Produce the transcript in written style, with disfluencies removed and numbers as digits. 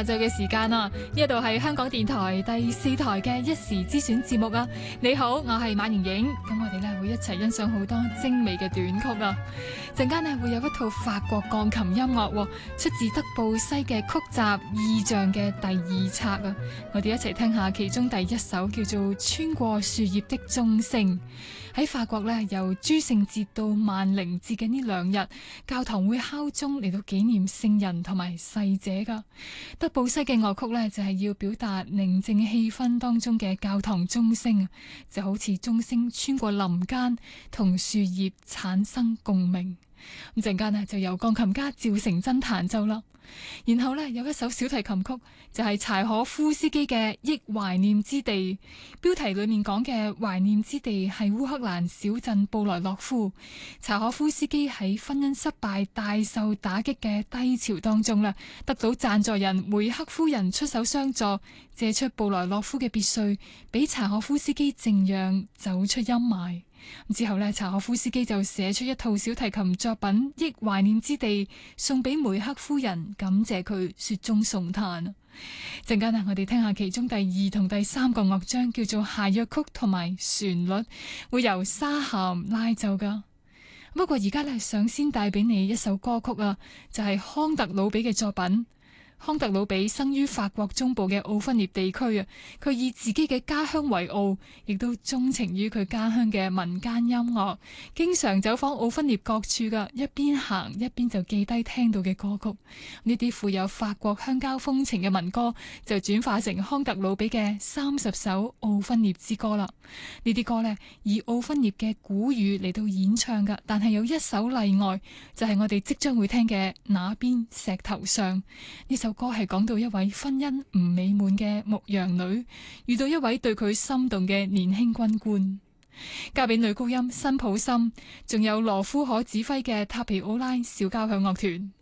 下晝嘅時間啦，呢度係香港電台第4台嘅一時之選節目啊！你好，我係馬盈盈，咁我哋咧會一齊欣賞好多精美嘅短曲啊！陣間咧會有一套法國鋼琴音樂，出自德布西嘅曲集《意象》嘅第2冊啊！我哋一齊聽下其中第1首叫做《穿過樹葉的鐘聲》。喺法國咧，由諸聖節到萬靈節嘅呢2日，教堂會敲鐘嚟到紀念聖人同埋逝者噶。德布西嘅樂曲咧，就係要表達寧靜氣氛當中嘅教堂鐘聲，就好似鐘聲穿過林間，同樹葉產生共鳴。咁陣間就由鋼琴家趙成真彈奏啦。然後呢，有一首小提琴曲，就係柴可夫斯基嘅《憶懷念之地》。標題裏面講嘅懷念之地係烏克蘭小鎮布萊洛夫。柴可夫斯基喺婚姻失敗、大受打擊嘅低潮當中啦，得到贊助人梅克夫人出手相助，借出布萊洛夫嘅別墅俾柴可夫斯基靜養，走出陰霾。之後呢，柴可夫斯基就寫出一套小提琴作品《憶懷念之地》，送俾梅克夫人，感謝佢雪中送炭。陣間我哋聽下其中第2同第3個樂章，叫做諧謔曲同埋旋律，會由沙咸拉奏噶。不過而家呢，想先帶俾你一首歌曲啊，就係康特魯比嘅作品。康特魯比生於法國中部嘅奧芬涅地區啊，佢以自己嘅家鄉為傲，亦都鍾情於佢家鄉嘅民間音樂，經常走訪奧芬涅各處噶，一邊行一邊就記低聽到嘅歌曲。呢啲富有法國鄉郊風情嘅民歌，就轉化成康特魯比嘅30首奧芬涅之歌啦。呢啲歌呢，以奧芬涅嘅古語嚟到演唱噶，但係有一首例外，就係我哋即將會聽嘅那邊石頭上。呢首歌係講到一位婚姻唔美滿嘅牧羊女，遇到一位對佢心動嘅年輕軍官。交俾女高音辛普森，仲有羅夫可指揮嘅塔皮奧拉小交響樂團。